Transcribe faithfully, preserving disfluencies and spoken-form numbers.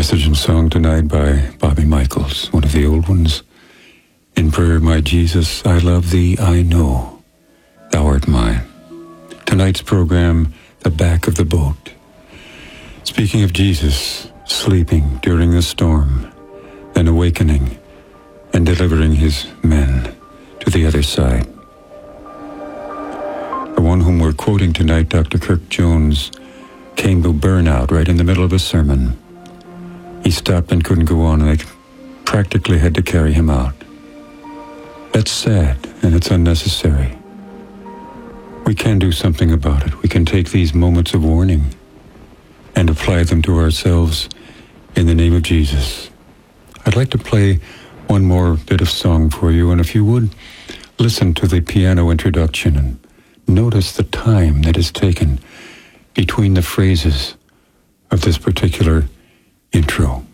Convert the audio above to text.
Message and song tonight by Bobby Michaels, one of the old ones. In prayer, my Jesus, I love thee, I know, thou art mine. Tonight's program, The Back of the Boat. Speaking of Jesus, sleeping during the storm, then awakening and delivering his men to the other side. The one whom we're quoting tonight, Doctor Kirk Jones, came to burnout right in the middle of a sermon. He stopped and couldn't go on, and they practically had to carry him out. That's sad, and it's unnecessary. We can do something about it. We can take these moments of warning and apply them to ourselves in the name of Jesus. I'd like to play one more bit of song for you, and if you would, listen to the piano introduction and notice the time that is taken between the phrases of this particular intro.